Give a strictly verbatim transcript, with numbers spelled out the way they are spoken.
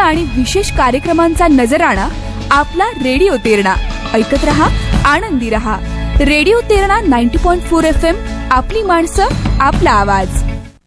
आणि विशेष कार्यक्रमांचा नजराणा आपला रेडिओ तेरणा. ऐकत रहा, आनंदी रहा. Radio Terna ninety point four F M. आपली माणसं, आपला आवाज.